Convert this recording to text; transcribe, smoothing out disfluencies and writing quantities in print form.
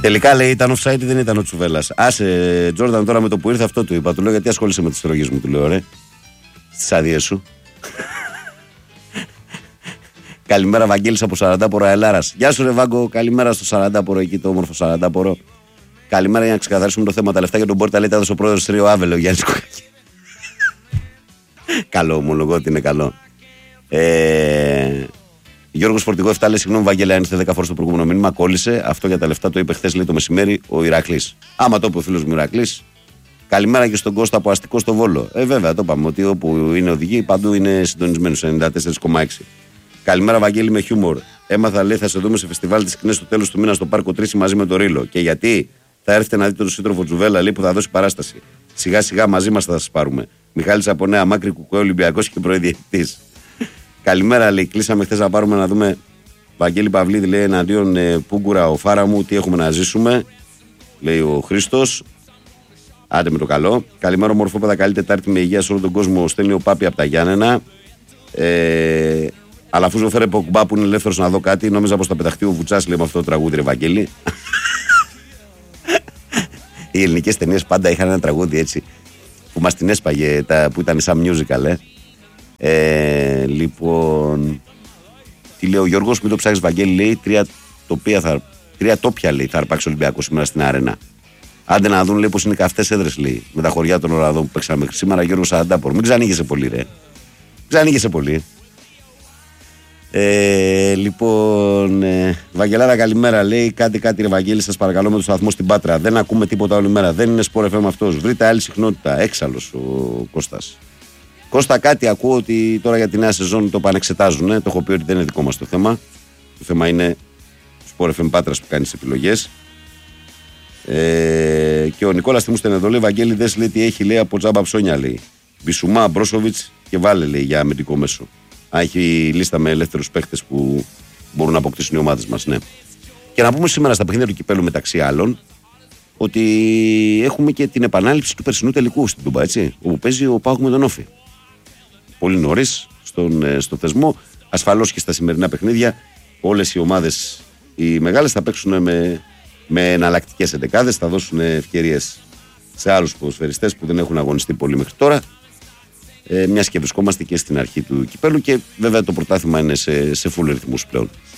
Τελικά λέει ήταν offside ή δεν ήταν ο Τσουβέλλας. Άσε, Τζόρνταν, τώρα με το που ήρθε αυτό του είπα. Του λέω γιατί ασχολείσαι με τις συλλογές μου, του λέω ρε. Στις άδειες σου. Καλημέρα, Βαγγέλης από Σαραντάπορο Αελάρας. Γεια σου, ρε Βάγκο, καλημέρα στο Σαραντάπορο, εκεί το όμορφο Σαραντάπορο. Καλημέρα, για να ξεκαθαρίσουμε το θέμα. Τα λεφτά για τον Πόρτα λέει τα έδωσε ο πρόεδρος Τρίο Άβελο, ο Γιάννης Κοκακή. Καλό, ομολογώ ότι είναι καλό. Γιώργος Φορτηγό 7 λέει: συγγνώμη, Βαγγέλη, αν είστε 10 φορές το προηγούμενο μήνυμα, κόλλησε. Αυτό για τα λεφτά το είπε χθες, λέει το μεσημέρι, ο Ηρακλής. Άμα το είπε ο φίλος μου Ηρακλής. Καλημέρα και στον Κώστα από Αστικό στο Βόλο. Βέβαια, το είπαμε ότι όπου είναι οδηγοί παντού είναι συντονισμένοι 94,6. Καλημέρα, Βαγγέλη, με χιούμορ. Έμαθα, λέει, θα σε δούμε σε φεστιβάλ της Κνές στο τέλος του μήνα στο Πάρκο Τρίση μαζί με το Ρήλο. Και γιατί θα έρθετε να δείτε τον σύντροφο Τζουβέλλα, λέει, που θα δώσει παράσταση. Σιγά σιγά μαζί μας θα σας πάρουμε. Μιχάλης από Νέα Μάκρη, Κουκουέ, Ολυμπιακός και προεδιαιτητής. Καλημέρα, λέει, κλείσαμε χθες να πάρουμε να δούμε. Βαγγέλη Παυλίδη, λέει, εναντίον Πούγκουρα, ο Φάρα μου, τι έχουμε να ζήσουμε. Λέει ο Χρήστος. Άντε με το καλό. Καλημέρα, μορφόπεδα. Καλή Τετάρτη με υγεία σε όλο τον κόσμο. Στέλνει ο Πάπη από τα Γιάννενα. Αλλά αφού ζωφέρε Ποκμπά που είναι ελεύθερος να δω κάτι, νόμιζα πως θα πεταχτεί ο Βουτσάς, λέει, με αυτό το τραγούδι, ρε Βαγγέλη. Οι ελληνικές ταινίες πάντα είχαν ένα τραγούδι έτσι που μας την έσπαγε, που ήταν σαν musical, Λοιπόν. Τι λέει ο Γιώργος, μην το ψάχνεις, Βαγγέλη, λέει, τρία τόπια, λέει, θα αρπάξει ο Ολυμπιακός σήμερα στην Αρένα. Άντε να δουν, λέει, πως είναι καυτές έδρες, λέει, με τα χωριά των Ολλανδών που παίξαμε μέχρι σήμερα. Γιώργο Σαραντάπορο. Μην ξανήγεσαι πολύ, ρε. Ξανήγεσαι πολύ. Λοιπόν, Βαγγελάρα, καλημέρα. Λέει κάτι, ρε Βαγγέλη, σας παρακαλώ, με το σταθμό στην Πάτρα. Δεν ακούμε τίποτα όλη μέρα. Δεν είναι Sport FM αυτός. Βρείτε άλλη συχνότητα. Έξαλλος ο Κώστας. Κώστα, κάτι ακούω ότι τώρα για τη νέα σεζόν το πανεξετάζουν. Το έχω πει ότι δεν είναι δικό μας το θέμα. Το θέμα είναι Sport FM Πάτρας που κάνει τις επιλογές. Και ο Νικόλας Τιμούστεν εδώ λέει: Βαγγέλη, δες, λέει, τι έχει, λέει, από τζάμπα ψώνια, λέει. Μπισουμά, Μπρόσοβιτς και βάλε, λέει, για αμυντικό μέσο. Έχει λίστα με ελεύθερους παίχτες που μπορούν να αποκτήσουν οι ομάδες μας, ναι. Και να πούμε σήμερα στα παιχνίδια του κυπέλου, μεταξύ άλλων, ότι έχουμε και την επανάληψη του περσινού τελικού στην Τούμπα, έτσι, όπου παίζει ο ΠΑΟΚ με τον Όφη. Πολύ νωρίς στο θεσμό. Ασφαλώς και στα σημερινά παιχνίδια όλες οι ομάδες οι μεγάλες θα παίξουν με εναλλακτικές εντεκάδες, θα δώσουν ευκαιρίες σε άλλους ποδοσφαιριστές που δεν έχουν αγωνιστεί πολύ μέχρι τώρα. Μιας και βρισκόμαστε και στην αρχή του κυπέλου και βέβαια το πρωτάθλημα είναι σε full ρυθμούς πλέον.